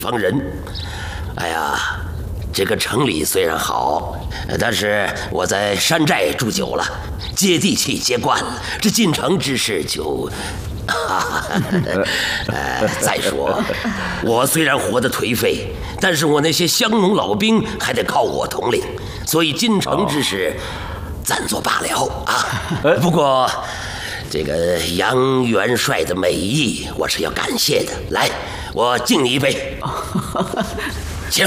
方人。哎呀，这个城里虽然好，但是我在山寨住久了，接地气接惯了，这进城之事就……再说，我虽然活得颓废，但是我那些乡农老兵还得靠我统领，所以进城之事暂作罢了啊。不过，这个杨元帅的美意，我是要感谢的。来，我敬你一杯。请。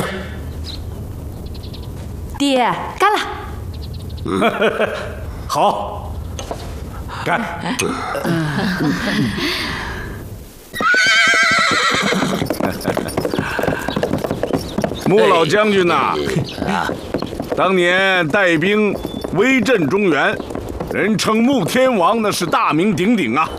爹，干了。 好，干。穆老将军呐，当年带兵威震中原，人称穆天王，那是大名鼎鼎啊。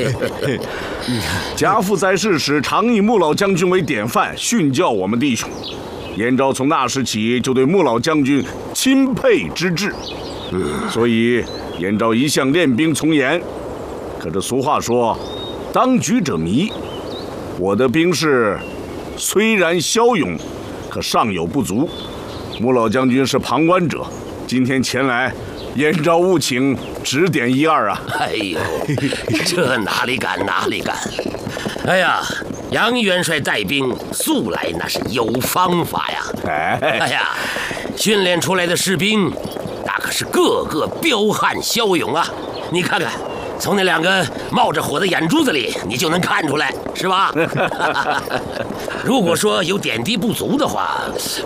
家父在世时，常以穆老将军为典范，训教我们弟兄。燕昭从那时起就对穆老将军钦佩之至，所以燕昭一向练兵从严。可这俗话说，当局者迷。我的兵士虽然骁勇，可尚有不足。穆老将军是旁观者，今天前来，燕昭务请指点一二啊！ 哎呦，这哪里敢哪里敢！哎呀，杨元帅带兵素来那是有方法呀！哎呀，训练出来的士兵，那可是个个彪悍骁勇啊！你看看，从那两个冒着火的眼珠子里，你就能看出来，是吧？如果说有点滴不足的话，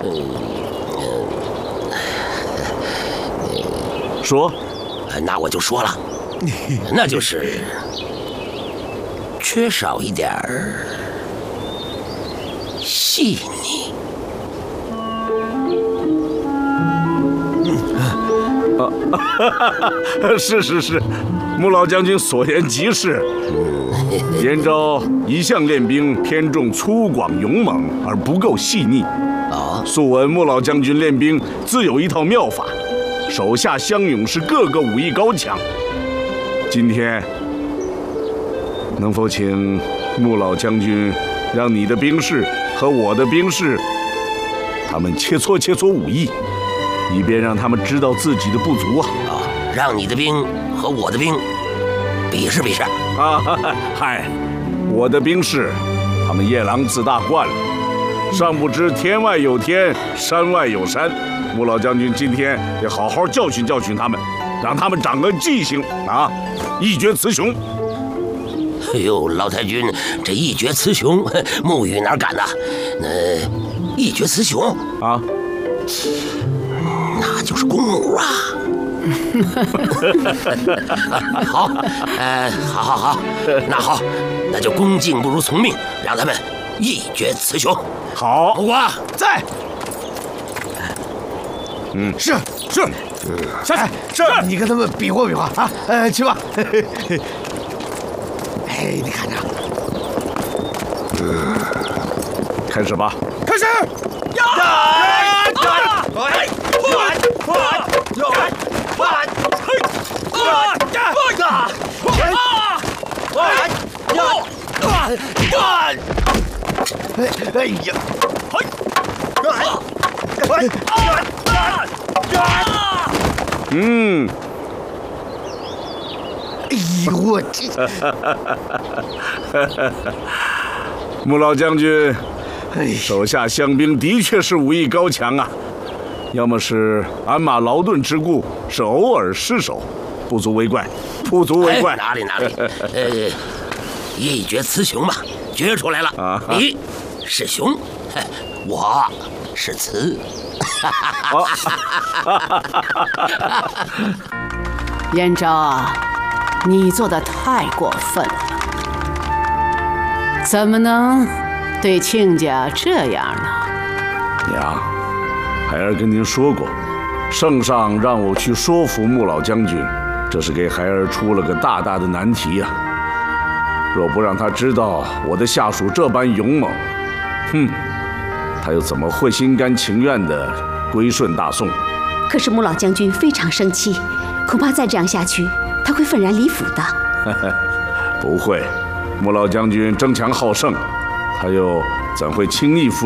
说， 那我就说了，那就是缺少一点儿细腻。 是，穆老将军所言极是。燕昭一向练兵偏重粗犷勇猛，而不够细腻。素闻穆老将军练兵自有一套妙法，手下乡勇士个个武艺高强。今天能否请穆老将军让你的兵士和我的兵士，他们切磋切磋武艺，以便让他们知道自己的不足啊！ 让你的兵和我的兵比试比试啊！嗨，我的兵士，他们夜郎自大惯了，尚不知天外有天，山外有山。穆老将军今天得好好教训教训他们，让他们长个记性啊，一决雌雄。 哎呦，老太君，这一决雌雄，穆羽哪敢呐？一决雌雄啊， 那就是公母啊！好，好，那好，那就恭敬不如从命，让他们一决雌雄。 好， 胡瓜在。是，下去是，你跟他们比划比划啊，去吧。哎，你看着， 开始吧。 开始。哎呀！哎呦我这！ 穆老将军，手下乡兵的确是武艺高强啊，要么是鞍马劳顿之故，是偶尔失手，不足为怪，不足为怪。 哪里？一决雌雄嘛，决出来了。你是雄，我是雌。 燕昭啊，你做的太过分了，怎么能对亲家这样呢？ 娘，孩儿跟您说过，圣上让我去说服穆老将军，这是给孩儿出了个大大的难题呀。若不让他知道我的下属这般勇猛，他又怎么会心甘情愿地归顺大宋？ 可是穆老将军非常生气，恐怕再这样下去，他会愤然离府的。 不会，穆老将军争强好胜，他又怎会轻易服